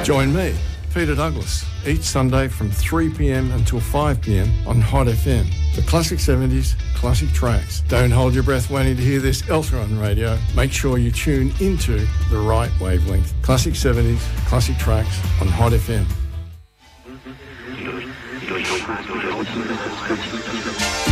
Join me, Peter Douglas, each Sunday from 3 p.m. until 5 p.m. on Hot FM. The classic 70s, classic tracks. Don't hold your breath waiting to hear this elsewhere on radio. Make sure you tune into the right wavelength. Classic 70s, classic tracks on Hot FM.